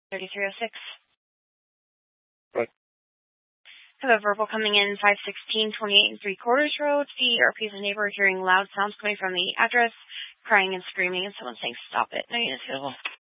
3306. Right. Have a verbal coming in 516 28 3/4 Road. The RP is a neighbor hearing loud sounds coming from the address, crying and screaming, and someone saying, "Stop it." No units available.